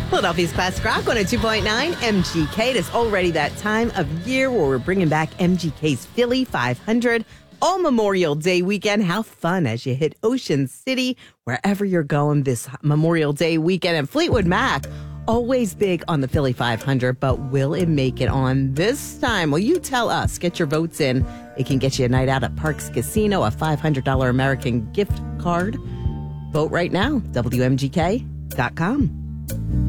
Philadelphia's Classic Rock 102.9 MGK. It is already that time of year where we're bringing back MGK's Philly 500 all Memorial Day weekend. How fun as you hit Ocean City, wherever you're going this Memorial Day weekend. And Fleetwood Mac, always big on the Philly 500, but will it make it on this time? Well, you tell us. Get your votes in. It can get you a night out at Parks Casino, a $500 American gift card. Vote right now, WMGK.com.